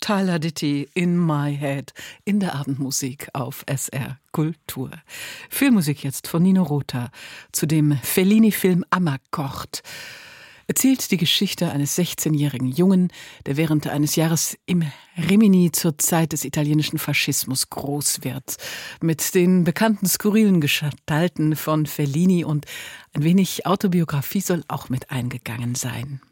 Tyler Ditti, In My Head, in der Abendmusik auf SR Kultur. Filmmusik jetzt von Nino Rota zu dem Fellini-Film Amarcord. Erzählt die Geschichte eines 16-jährigen Jungen, der während eines Jahres im Rimini zur Zeit des italienischen Faschismus groß wird. Mit den bekannten skurrilen Gestalten von Fellini und ein wenig Autobiografie soll auch mit eingegangen sein.